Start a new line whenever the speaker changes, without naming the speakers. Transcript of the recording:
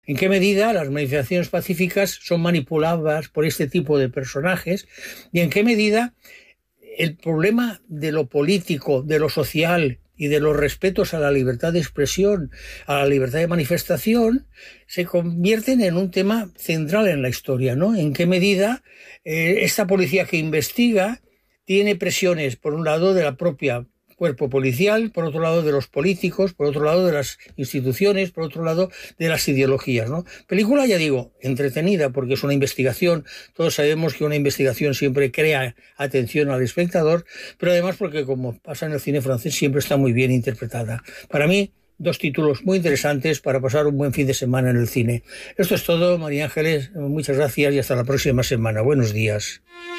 ¿En qué medida las manifestaciones pacíficas son manipuladas por este tipo de personajes? ¿Y en qué medida el problema de lo político, de lo social y de los respetos a la libertad de expresión, a la libertad de manifestación, se convierten en un tema central en la historia, ¿no? ¿En qué medida esta policía que investiga tiene presiones, por un lado, de la propia cuerpo policial, por otro lado de los políticos, por otro lado de las instituciones, por otro lado de las ideologías, ¿no? Película, ya digo, entretenida porque es una investigación, todos sabemos que una investigación siempre crea atención al espectador, pero además porque, como pasa en el cine francés, siempre está muy bien interpretada. Para mí, dos títulos muy interesantes para pasar un buen fin de semana en el cine. Esto es todo, María Ángeles, muchas gracias y hasta la próxima semana. Buenos días.